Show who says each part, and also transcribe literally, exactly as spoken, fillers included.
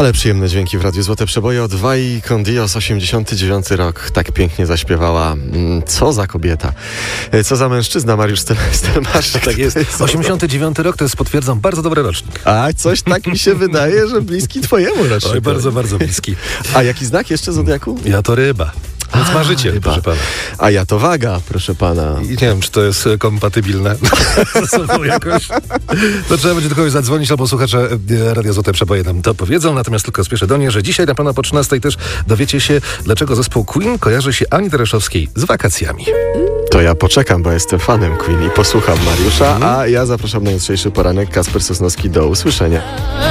Speaker 1: Ale przyjemne dźwięki w Radiu Złote Przeboje od Vai con Dios, osiemdziesiąty dziewiąty rok. Tak pięknie zaśpiewała. Co za kobieta. Co za mężczyzna, Mariusz Stelmaszek.
Speaker 2: Tak jest. osiemdziesiąty dziewiąty rok to jest, potwierdzam, bardzo dobry rocznik.
Speaker 1: A coś tak mi się wydaje, że bliski twojemu rocznikowi.
Speaker 2: Oj, bardzo, bardzo bliski.
Speaker 1: A jaki znak jeszcze zodiaku?
Speaker 2: Ja to ryba. Więc marzyciel, proszę pana.
Speaker 1: A ja to waga, proszę pana.
Speaker 2: I nie wiem, czy to jest kompatybilne ze sobą jakoś. To trzeba będzie do kogoś zadzwonić, albo słuchacze Radia Złote Przeboje nam to powiedzą. Natomiast tylko spieszę do niej, że dzisiaj na pana po trzynastej też dowiecie się, dlaczego zespół Queen kojarzy się Ani Dereszowskiej z wakacjami.
Speaker 1: To ja poczekam, bo jestem fanem Queen i posłucham Mariusza, a ja zapraszam na jutrzejszy poranek. Kasper Sosnowski, do usłyszenia.